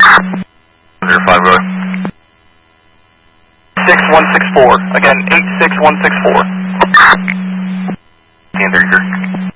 05, go ahead. 6164. Again, 86164. Can't hear you.